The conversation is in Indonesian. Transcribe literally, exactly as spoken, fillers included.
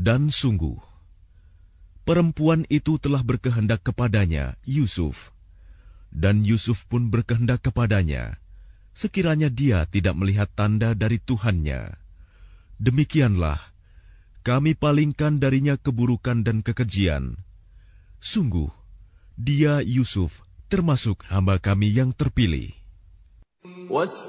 Dan sungguh, perempuan itu telah berkehendak kepadanya, Yusuf, dan Yusuf pun berkehendak kepadanya, sekiranya dia tidak melihat tanda dari Tuhannya. Demikianlah, kami palingkan darinya keburukan dan kekejian. Sungguh, dia Yusuf termasuk hamba kami yang terpilih.